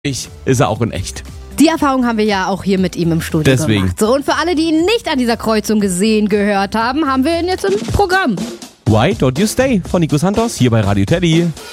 ist er auch in echt. Die Erfahrung haben wir ja auch hier mit ihm im Studio gemacht. So, und für alle, die ihn nicht an dieser Kreuzung gehört haben, haben wir ihn jetzt im Programm. Why Don't You Stay von Nico Santos hier bei Radio Teddy.